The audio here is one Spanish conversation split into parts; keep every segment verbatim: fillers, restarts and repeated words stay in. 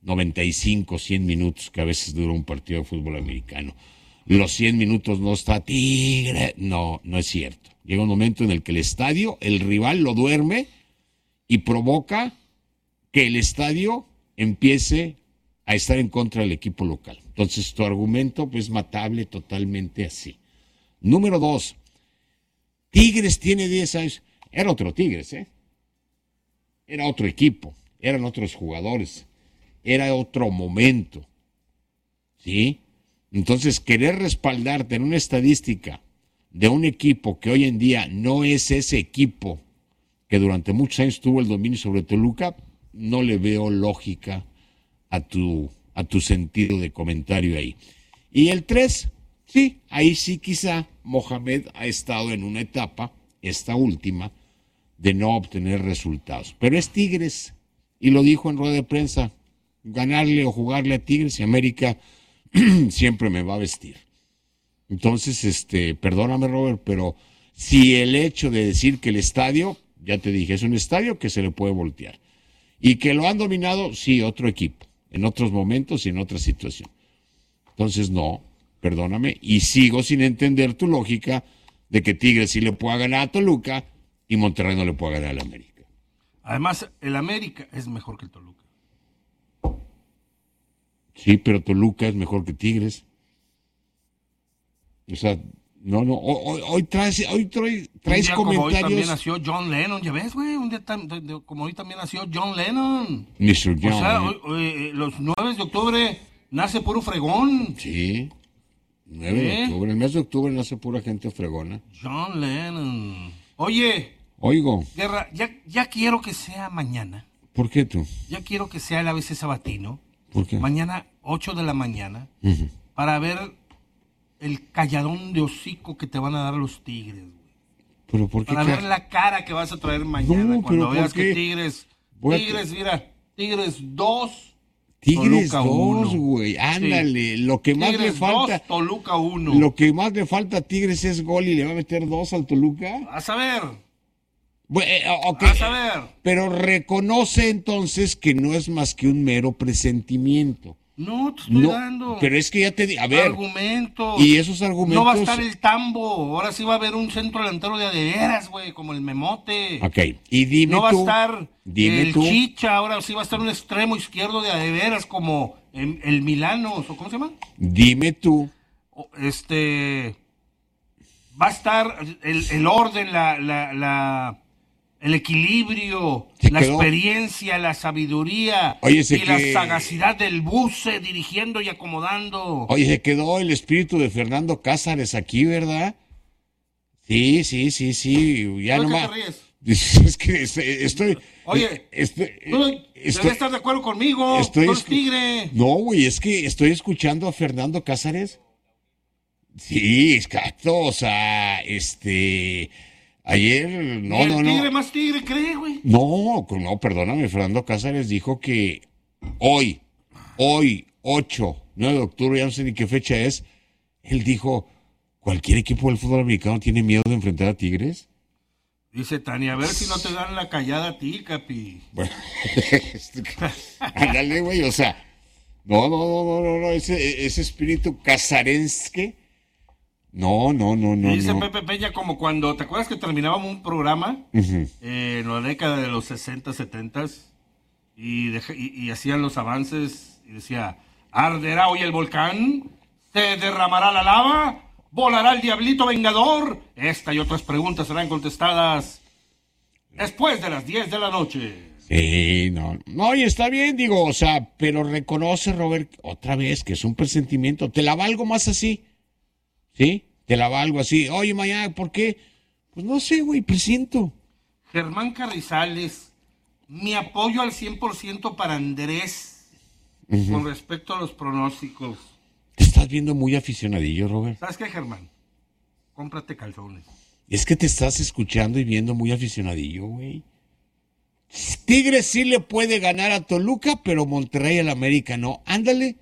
noventa y cinco, cien minutos que a veces dura un partido de fútbol americano. Los cien minutos no está Tigre. No, no es cierto. Llega un momento en el que el estadio, el rival lo duerme y provoca que el estadio empiece a estar en contra del equipo local. Entonces tu argumento pues, es matable totalmente así. Número dos, Tigres tiene diez años. Era otro Tigres, ¿eh? Era otro equipo, eran otros jugadores, era otro momento, ¿sí? Entonces, querer respaldarte en una estadística de un equipo que hoy en día no es ese equipo que durante muchos años tuvo el dominio sobre Toluca, no le veo lógica a tu, a tu sentido de comentario ahí. Y el tres, sí, ahí sí quizá Mohamed ha estado en una etapa, esta última, de no obtener resultados. Pero es Tigres, y lo dijo en rueda de prensa, ganarle o jugarle a Tigres y América siempre me va a vestir. Entonces, este, perdóname Robert, pero si el hecho de decir que el estadio, ya te dije, es un estadio que se le puede voltear, y que lo han dominado, sí, otro equipo, en otros momentos y en otra situación. Entonces, no, perdóname, y sigo sin entender tu lógica de que Tigres sí le pueda ganar a Toluca y Monterrey no le puede ganar al América. Además, el América es mejor que el Toluca. Sí, pero Toluca es mejor que Tigres. O sea, no, no, hoy, hoy traes, hoy traes, traes un día comentarios. Como hoy también nació John Lennon, ¿ya ves, güey? Un día tam, de, de, como hoy también nació John Lennon. mister John. O sea, hoy, hoy, los nueve de octubre nace puro fregón. Sí, nueve de octubre, el mes de octubre nace pura gente fregona. John Lennon. Oye. Oigo. Guerra, ya, ya quiero que sea mañana. ¿Por qué tú? Ya quiero que sea el A B C sabatino. ¿Por qué? Mañana, ocho de la mañana, uh-huh. para ver el calladón de hocico que te van a dar los Tigres, güey. ¿Pero por qué? Para ver la cara que vas a traer mañana no, cuando veas que Tigres, Voy Tigres, a... mira, Tigres dos, Tigres dos, güey, ándale, sí. Lo que más Tigres le falta, dos, Toluca uno. Lo que más le falta a Tigres es gol y le va a meter dos al Toluca. Vas a ver. Bueno, okay. Vas a ver. Pero reconoce entonces que no es más que un mero presentimiento. No, te estoy no, dando. Pero es que ya te di, a ver. Argumentos. Y esos argumentos. No va a estar el Tambo. Ahora sí va a haber un centro delantero de adeveras, güey, como el Memote. Ok. Y dime No va tú, a estar dime el tú. Chicha. Ahora sí va a estar un extremo izquierdo de adeveras como el, el Milanos. ¿O cómo se llama? Dime tú. Este. Va a estar el, el orden, la. la, la el equilibrio, la quedó? experiencia, la sabiduría. Oye, y que... la sagacidad del buce dirigiendo y acomodando. Oye, se quedó el espíritu de Fernando Cázares aquí, ¿verdad? Sí, sí, sí, sí. Ya ¿Por no qué más. te ríes? Es que estoy. Oye, estoy, tú debes estar de acuerdo conmigo. Estoy, tú eres tigre. No, güey, es que estoy escuchando a Fernando Cázares. Sí, exacto. O sea, este. Ayer, no, el no, tigre no. más tigre cree, güey. No, no, perdóname, Fernando Cázares dijo que hoy, hoy, ocho, nueve de octubre, ya no sé ni qué fecha es, él dijo, ¿cualquier equipo del fútbol americano tiene miedo de enfrentar a Tigres? Dice Tania, a ver si no te dan la callada a ti, capi. Bueno, ándale, güey, o sea, no, no, no, no, no, no, ese, ese espíritu cazarense. No, no, no, no. Dice no. Pepe Peña como cuando, ¿te acuerdas que terminábamos un programa uh-huh. eh, en la década de los sesenta, setenta y, y, y hacían los avances y decía, arderá hoy el volcán, se derramará la lava, volará el diablito vengador? Esta y otras preguntas serán contestadas después de las diez de la noche. Sí, no, no, y está bien, digo, o sea, pero reconoce, Robert, otra vez que es un presentimiento, te la valgo más así. ¿Sí? Te la valgo así. Oye, mañana, ¿por qué? Pues no sé, güey, presiento. Germán Carrizales, mi apoyo al cien por ciento para Andrés uh-huh. con respecto a los pronósticos. Te estás viendo muy aficionadillo, Robert. ¿Sabes qué, Germán? Cómprate calzones. Es que te estás escuchando y viendo muy aficionadillo, güey. Tigres sí le puede ganar a Toluca, pero Monterrey al América no. Ándale.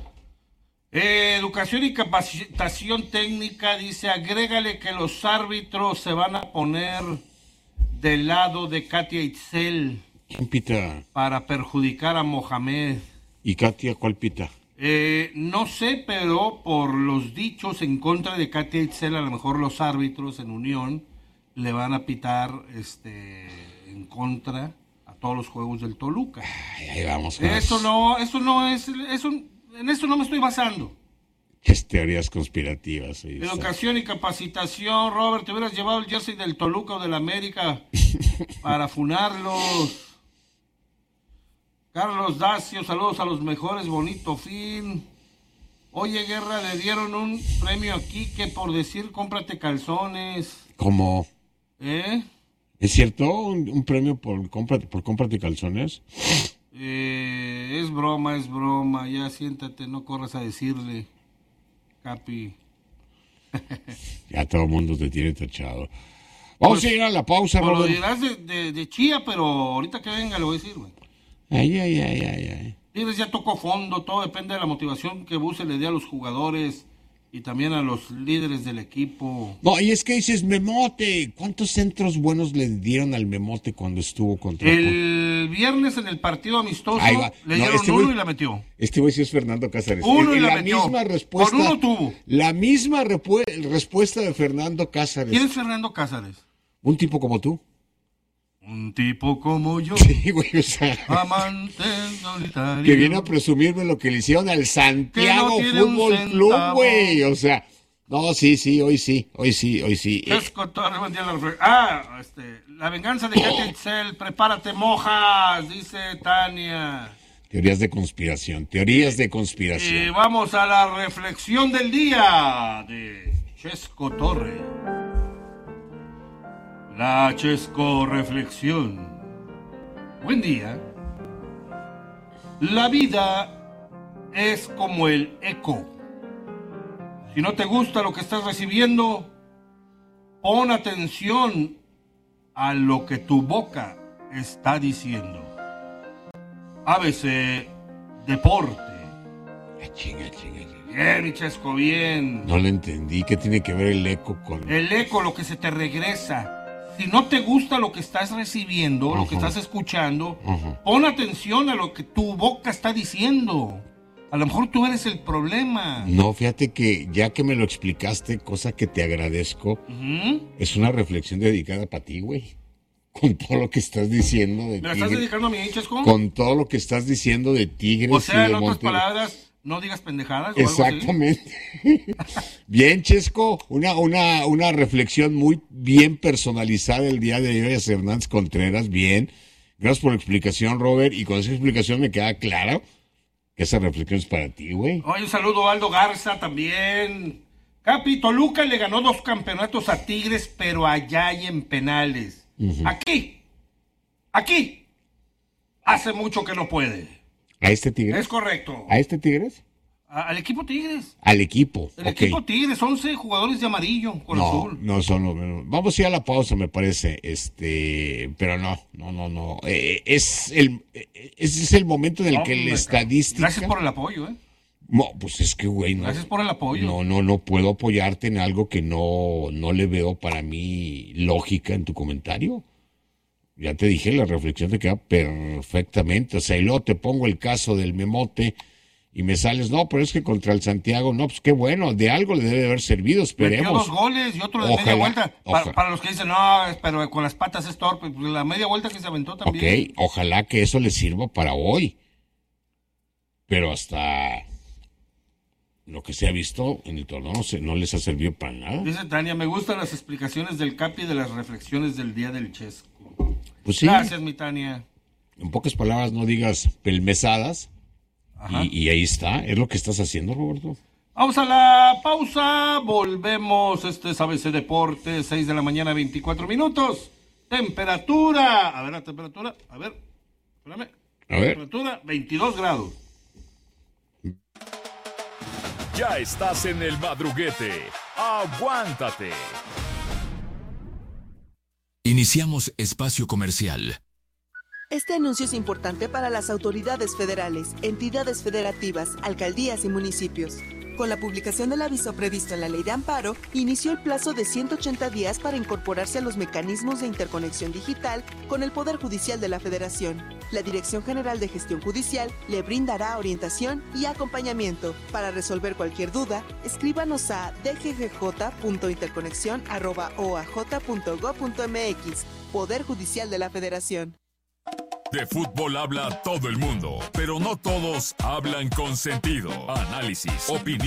Eh, educación y capacitación técnica, dice, agrégale que los árbitros se van a poner del lado de Katia Itzel. ¿Quién pita? Para perjudicar a Mohamed. ¿Y Katia cuál pita? Eh, no sé, pero por los dichos en contra de Katia Itzel, a lo mejor los árbitros en Unión le van a pitar este en contra a todos los juegos del Toluca. Ay, ahí vamos. Eso no, eso no es, eso, en eso no me estoy basando. Es teorías conspirativas. Educación y capacitación, Robert, te hubieras llevado el jersey del Toluca o del América para funarlos. Carlos Dacio, saludos a los mejores, bonito fin. Oye, Guerra, le dieron un premio a Quique por decir cómprate calzones. ¿Cómo? ¿Eh? ¿Es cierto? ¿Un, un premio por cómprate, por cómprate calzones? Eh, es broma, es broma. Ya siéntate, no corras a decirle. Capi. Ya todo el mundo te tiene tachado. Vamos pues, a ir a la pausa, Robert. Robert. Lo dirás de, de, de chía, pero ahorita que venga le voy a decir, güey. Ay, ay, ay, ay, ay. Tigres ya tocó fondo, todo depende de la motivación que Buse le dé a los jugadores y también a los líderes del equipo. No, y es que dices, Memote, ¿cuántos centros buenos le dieron al Memote cuando estuvo contra... El viernes en el partido amistoso le no, dieron este uno güey, y la metió. Este güey sí es Fernando Cáceres. Uno y la, la metió. Misma respuesta, Con uno tuvo. La misma repu- respuesta de Fernando Cáceres. ¿Quién es Fernando Cáceres? Un tipo como tú. Un tipo como yo. Sí, güey, o sea. Amante solitario. Que viene a presumirme lo que le hicieron al Santiago no Fútbol Club, güey. O sea, no, sí, sí, hoy sí, hoy sí, hoy sí. Chesco Torres, buen día, la... Ah, este, la venganza de Katia Itzel, prepárate, mojas, dice Tania. Teorías de conspiración, teorías de conspiración. Y vamos a la reflexión del día de Chesco Torres. La Chesco Reflexión. Buen día. La vida es como el eco. Si no te gusta lo que estás recibiendo, pon atención a lo que tu boca está diciendo. A B C Deporte. Ah, chinga, chinga, chinga. Bien, mi Chesco, bien. No lo entendí. ¿Qué tiene que ver el eco con...? El eco, lo que se te regresa. Si no te gusta lo que estás recibiendo, uh-huh. lo que estás escuchando, uh-huh. pon atención a lo que tu boca está diciendo. A lo mejor tú eres el problema. No, fíjate que ya que me lo explicaste, cosa que te agradezco, uh-huh. es una reflexión dedicada para ti, güey. Con todo lo que estás diciendo de ¿Me la Tigres. estás dedicando a mí, Chesco? Con todo lo que estás diciendo de Tigres. O sea, y de en otras Monterrey. palabras... No digas pendejadas. ¿O exactamente. Algo así? Bien, Chesco, una, una, una reflexión muy bien personalizada el día de hoy a Hernández Contreras. Bien. Gracias por la explicación, Robert. Y con esa explicación me queda claro que esa reflexión es para ti, güey. Oye, un saludo a Aldo Garza también. Capi, Toluca le ganó dos campeonatos a Tigres, pero allá y en penales. Uh-huh. Aquí, aquí, hace mucho que no puede. ¿A este Tigres? Es correcto. ¿A este Tigres? A, al equipo Tigres. Al equipo. El okay. equipo Tigres, once jugadores de amarillo con no, azul. No, son los. Vamos a ir a la pausa, me parece. Este, pero no, no, no, no. Eh, es el, ese es el momento en el no, que la estadística. Gracias por el apoyo, ¿eh? No, pues es que, güey, no. Gracias por el apoyo. No, no, no puedo apoyarte en algo que no, no le veo para mí lógica en tu comentario. Ya te dije, la reflexión te queda perfectamente. O sea, y luego te pongo el caso del Memote y me sales, no, pero es que contra el Santiago, no, pues qué bueno, de algo le debe haber servido, esperemos. Metió dos goles y otro de ojalá, media vuelta. Para, para los que dicen, no, pero con las patas es torpe, pues la media vuelta que se aventó también. Ok, ojalá que eso le sirva para hoy. Pero hasta lo que se ha visto en el torneo no, se, no les ha servido para nada. Dice Tania, me gustan las explicaciones del Capi y de las reflexiones del día del Chesco. Pues sí. Gracias, mi Tania. En pocas palabras, no digas pelmezadas. Y, y ahí está. Es lo que estás haciendo, Roberto. Vamos a la pausa. Volvemos. Este es A B C Deportes, seis de la mañana, veinticuatro minutos. Temperatura. A ver la temperatura. A ver. Espérame. A ver. Temperatura, veintidós grados. Ya estás en el madruguete. Aguántate. Iniciamos espacio comercial. Este anuncio es importante para las autoridades federales, entidades federativas, alcaldías y municipios. Con la publicación del aviso previsto en la Ley de Amparo, inició el plazo de ciento ochenta días para incorporarse a los mecanismos de interconexión digital con el Poder Judicial de la Federación. La Dirección General de Gestión Judicial le brindará orientación y acompañamiento. Para resolver cualquier duda, escríbanos a d g g j punto interconexión arroba o a j punto gob punto m x. Poder Judicial de la Federación. De fútbol habla todo el mundo, pero no todos hablan con sentido. Análisis, opinión.